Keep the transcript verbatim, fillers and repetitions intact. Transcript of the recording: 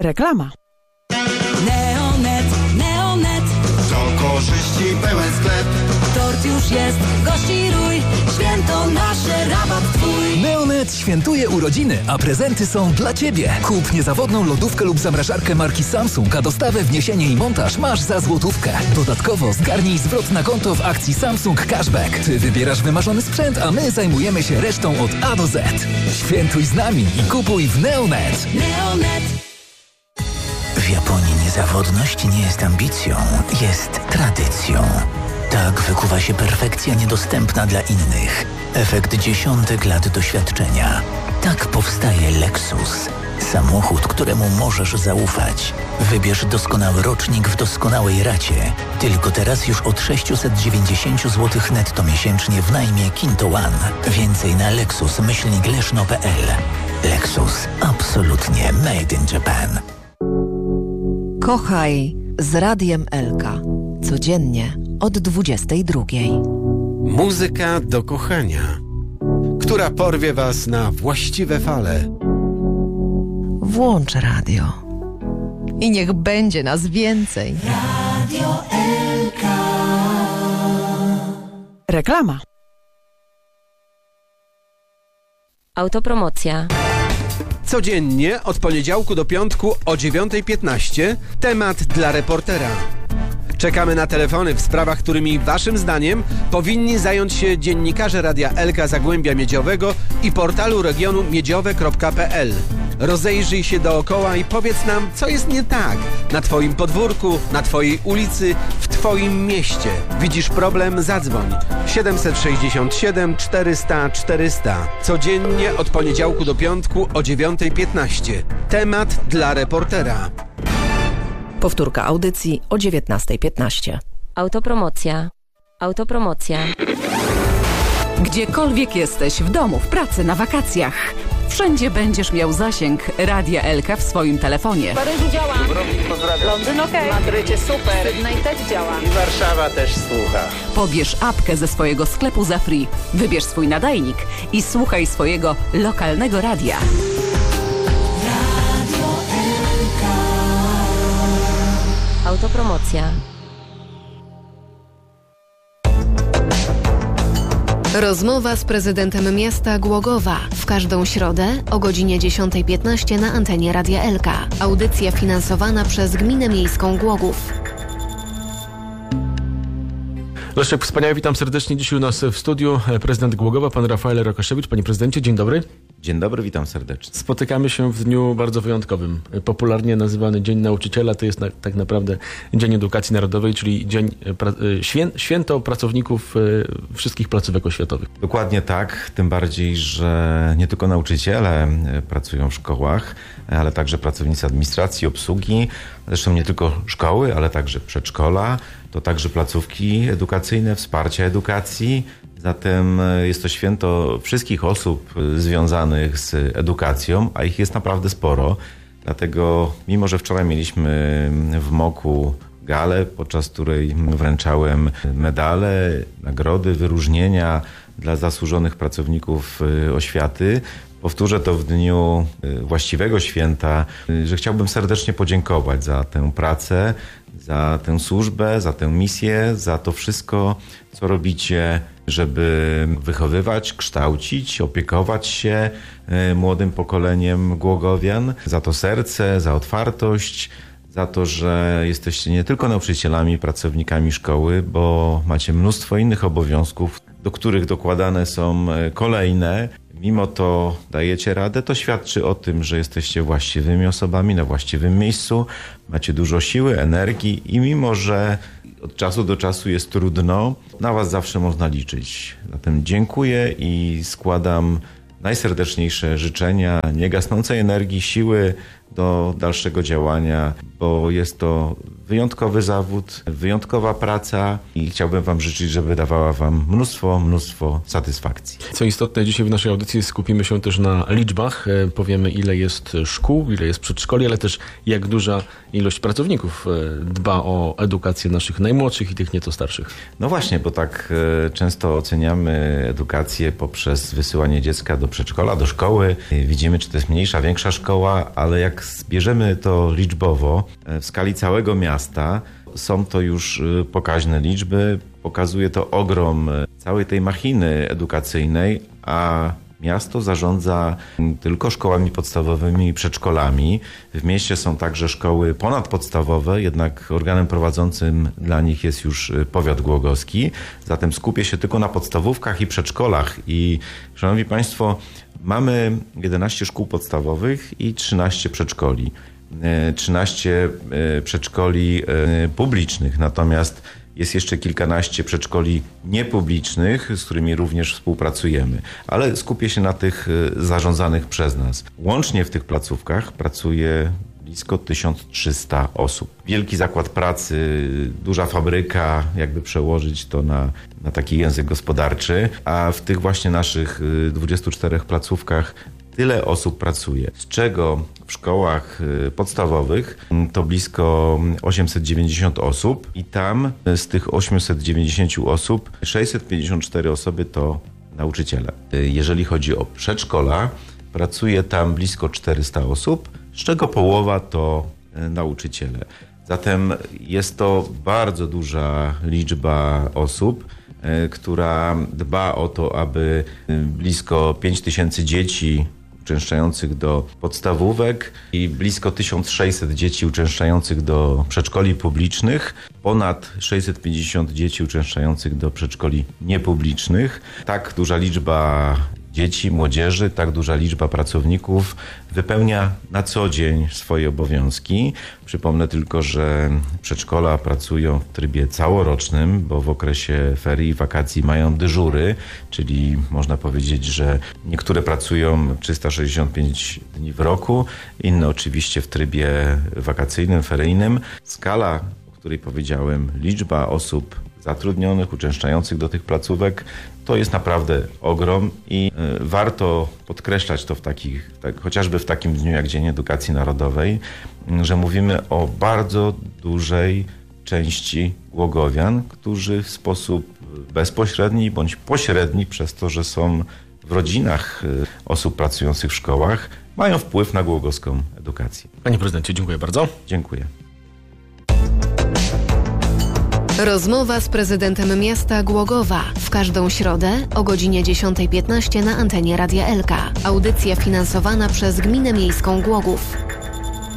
Reklama. Neonet, Neonet. To korzyści pełen sklep. Tort już jest, gości rój. Święto nasze, rabat twój. Neonet świętuje urodziny, a prezenty są dla Ciebie. Kup niezawodną lodówkę lub zamrażarkę marki Samsung, a dostawę, wniesienie i montaż masz za złotówkę. Dodatkowo zgarnij zwrot na konto w akcji Samsung Cashback. Ty wybierasz wymarzony sprzęt, a my zajmujemy się resztą od A do Z. Świętuj z nami i kupuj w Neonet. Neonet. W Japonii niezawodność nie jest ambicją, jest tradycją. Tak wykuwa się perfekcja niedostępna dla innych. Efekt dziesiątek lat doświadczenia. Tak powstaje Lexus. Samochód, któremu możesz zaufać. Wybierz doskonały rocznik w doskonałej racie. Tylko teraz już od sześćset dziewięćdziesiąt złotych netto miesięcznie w najmie Kinto One. Więcej na lexus myślnik leszno kropka p l. Lexus. Absolutnie made in Japan. Kochaj z Radiem Elka. Codziennie od dwudziestej drugiej. Muzyka do kochania, która porwie was na właściwe fale. Włącz radio. I niech będzie nas więcej. Radio Elka. Reklama. Autopromocja. Codziennie od poniedziałku do piątku o dziewiątej piętnaście temat dla reportera. Czekamy na telefony w sprawach, którymi waszym zdaniem powinni zająć się dziennikarze Radia Elka Zagłębia Miedziowego i portalu regionu miedziowe kropka p l. Rozejrzyj się dookoła i powiedz nam, co jest nie tak na twoim podwórku, na twojej ulicy, w twoim mieście. Widzisz problem? Zadzwoń. siedem sześć siedem czterysta czterysta. Codziennie od poniedziałku do piątku o dziewiątej piętnaście. Temat dla reportera. Powtórka audycji o dziewiętnastej piętnaście. Autopromocja. Autopromocja. Gdziekolwiek jesteś, w domu, w pracy, na wakacjach, wszędzie będziesz miał zasięg Radia Elka w swoim telefonie. W Paryżu działa. Dubrovnik pozdrawiam. Londyn okej. Okay. Madrycie super. Sydney też działa. I Warszawa też słucha. Pobierz apkę ze swojego sklepu za free. Wybierz swój nadajnik i słuchaj swojego lokalnego radia. Autopromocja. Rozmowa z prezydentem miasta Głogowa w każdą środę o godzinie dziesiątej piętnaście na antenie Radia Elka. Audycja finansowana przez Gminę Miejską Głogów. Leszek Wspaniały, witam serdecznie. Dzisiaj u nas w studiu prezydent Głogowa, pan Rafael Rokaszewicz. Panie prezydencie, dzień dobry. Dzień dobry, witam serdecznie. Spotykamy się w dniu bardzo wyjątkowym. Popularnie nazywany Dzień Nauczyciela, to jest na, tak naprawdę Dzień Edukacji Narodowej, czyli dzień, pra, świę, święto pracowników wszystkich placówek oświatowych. Dokładnie tak, tym bardziej, że nie tylko nauczyciele pracują w szkołach, ale także pracownicy administracji, obsługi, zresztą nie tylko szkoły, ale także przedszkola, to także placówki edukacyjne, wsparcia edukacji. Zatem jest to święto wszystkich osób związanych z edukacją, a ich jest naprawdę sporo. Dlatego, mimo że wczoraj mieliśmy w Moku galę, podczas której wręczałem medale, nagrody, wyróżnienia dla zasłużonych pracowników oświaty, powtórzę to w dniu właściwego święta, że chciałbym serdecznie podziękować za tę pracę, za tę służbę, za tę misję, za to wszystko, co robicie, żeby wychowywać, kształcić, opiekować się młodym pokoleniem głogowian, za to serce, za otwartość, za to, że jesteście nie tylko nauczycielami, pracownikami szkoły, bo macie mnóstwo innych obowiązków, do których dokładane są kolejne. Mimo to dajecie radę, to świadczy o tym, że jesteście właściwymi osobami na właściwym miejscu, macie dużo siły, energii i mimo, że od czasu do czasu jest trudno, na was zawsze można liczyć. Zatem dziękuję i składam najserdeczniejsze życzenia, niegasnącej energii, siły do dalszego działania, bo jest to wyjątkowy zawód, wyjątkowa praca i chciałbym wam życzyć, żeby dawała wam mnóstwo, mnóstwo satysfakcji. Co istotne, dzisiaj w naszej audycji skupimy się też na liczbach. Powiemy, ile jest szkół, ile jest przedszkoli, ale też jak duża ilość pracowników dba o edukację naszych najmłodszych i tych nieco starszych. No właśnie, bo tak często oceniamy edukację poprzez wysyłanie dziecka do przedszkola, do szkoły. Widzimy, czy to jest mniejsza, większa szkoła, ale jak jak zbierzemy to liczbowo w skali całego miasta, są to już pokaźne liczby. Pokazuje to ogrom całej tej machiny edukacyjnej, a miasto zarządza tylko szkołami podstawowymi i przedszkolami. W mieście są także szkoły ponadpodstawowe, jednak organem prowadzącym dla nich jest już powiat głogowski. Zatem skupię się tylko na podstawówkach i przedszkolach. I szanowni państwo, mamy jedenaście szkół podstawowych i trzynaście przedszkoli. trzynaście przedszkoli publicznych, natomiast jest jeszcze kilkanaście przedszkoli niepublicznych, z którymi również współpracujemy, ale skupię się na tych zarządzanych przez nas. Łącznie w tych placówkach pracuje blisko tysiąc trzysta osób. Wielki zakład pracy, duża fabryka, jakby przełożyć to na, na taki język gospodarczy, a w tych właśnie naszych dwudziestu czterech placówkach tyle osób pracuje, z czego w szkołach podstawowych to blisko osiemset dziewięćdziesiąt osób i tam z tych osiemset dziewięćdziesiąt osób sześćset pięćdziesiąt cztery osoby to nauczyciele. Jeżeli chodzi o przedszkola, pracuje tam blisko czterysta osób, z czego połowa to nauczyciele. Zatem jest to bardzo duża liczba osób, która dba o to, aby blisko pięć tysięcy dzieci uczęszczających do podstawówek i blisko tysiąc sześćset dzieci uczęszczających do przedszkoli publicznych, ponad sześćset pięćdziesiąt dzieci uczęszczających do przedszkoli niepublicznych. Tak duża liczba dzieci, młodzieży, tak duża liczba pracowników wypełnia na co dzień swoje obowiązki. Przypomnę tylko, że przedszkola pracują w trybie całorocznym, bo w okresie ferii i wakacji mają dyżury, czyli można powiedzieć, że niektóre pracują trzysta sześćdziesiąt pięć dni w roku, inne oczywiście w trybie wakacyjnym, feryjnym. Skala, o której powiedziałem, liczba osób zatrudnionych, uczęszczających do tych placówek, to jest naprawdę ogrom i y, warto podkreślać to w takich, tak, chociażby w takim dniu jak Dzień Edukacji Narodowej, y, że mówimy o bardzo dużej części głogowian, którzy w sposób bezpośredni bądź pośredni, przez to, że są w rodzinach y, osób pracujących w szkołach, mają wpływ na głogowską edukację. Panie prezydencie, dziękuję bardzo. Dziękuję. Rozmowa z prezydentem miasta Głogowa w każdą środę o godzinie dziesiąta piętnaście na antenie Radia Elka. Audycja finansowana przez Gminę Miejską Głogów.